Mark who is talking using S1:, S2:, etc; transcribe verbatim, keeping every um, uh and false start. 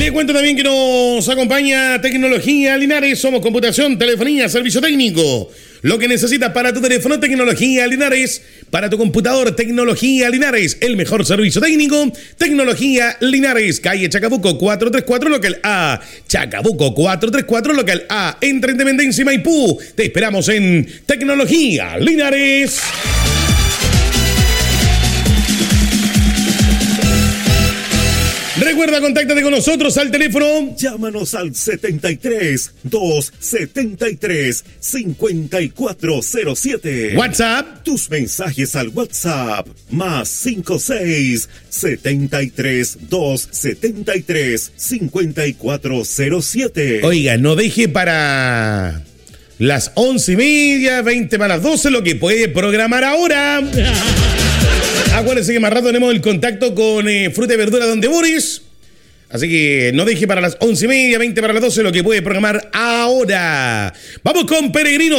S1: Le cuento también que nos acompaña Tecnología Linares. Somos computación, telefonía, servicio técnico. Lo que necesitas para tu teléfono, Tecnología Linares. Para tu computador, Tecnología Linares. El mejor servicio técnico, Tecnología Linares. Calle Chacabuco cuatrocientos treinta y cuatro, local A. Chacabuco cuatrocientos treinta y cuatro, local A. Entre Independencia y Maipú. Te esperamos en Tecnología Linares. Recuerda, contáctate con nosotros al teléfono.
S2: Llámanos al setenta y tres, doscientos setenta y tres, cincuenta y cuatro cero siete.
S1: WhatsApp.
S2: Tus mensajes al WhatsApp. Más cincuenta y seis, setenta y tres, doscientos setenta y tres, cincuenta y cuatro cero siete.
S1: Oiga, no deje para las once y media, veinte para las doce, lo que puede programar ahora. Acuérdense que más rato tenemos el contacto con eh, Fruta y Verdura Donde Boris. Así que no deje para las once y media, veinte para las doce, lo que puede programar ahora. Vamos con Peregrino.